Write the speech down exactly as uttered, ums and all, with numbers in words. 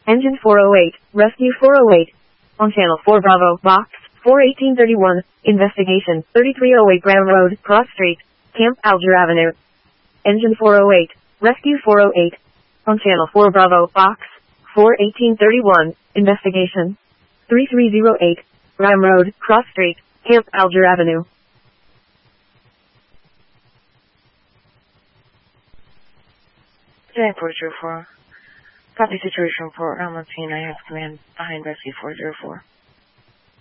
Engine four oh eight, Rescue four oh eight. On Channel four Bravo, Box, four eighteen thirty-one, Investigation, thirty-three oh eight Graham Road, Cross Street, Camp Alger Avenue. Engine four oh eight, Rescue four oh eight. On Channel four Bravo, Box, four eighteen thirty-one, Investigation, thirty-three oh eight, Graham Road, Cross Street, Camp Alger Avenue. Jack four zero four. Copy situation report. I'm on scene. I have command behind Rescue four zero four.